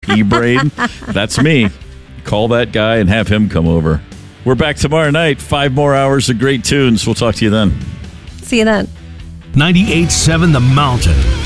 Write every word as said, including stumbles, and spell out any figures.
pea brain. That's me. Call that guy and have him come over. We're back tomorrow night. Five more hours of great tunes. We'll talk to you then. See you then. ninety-eight point seven The Mountain.